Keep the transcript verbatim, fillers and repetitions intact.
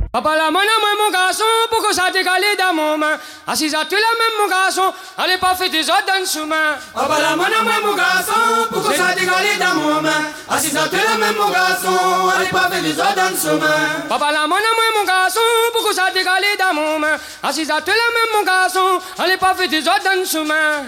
Papa la monnaie, moi mon garçon, pourquoi ça décalé dans mon main? Assise à toi la même mon garçon, allez pas faire des autres dans le sous-main. Papa la monnaie, moi mon garçon, pourquoi ça décalé dans mon main? Assise à toi la même mon garçon, allez pas faire des autres dans le sous-main. Papa la monnaie, moi mon garçon, pourquoi ça décalé dans mon main? Assise à toi la même mon garçon, allez pas faire des autres dans le sous-main.